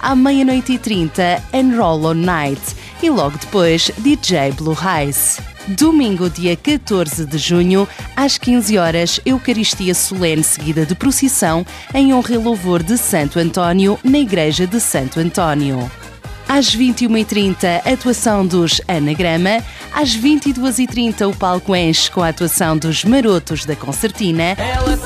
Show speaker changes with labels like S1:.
S1: À 00:30, Enroll on Night e logo depois DJ Blue Eyes. Domingo, dia 14 de junho, às 15 horas, Eucaristia Solene seguida de procissão em honra e louvor de Santo António, na Igreja de Santo António. Às 21:30, atuação dos Anagrama. Às 22:30, o palco enche com a atuação dos Marotos da Concertina.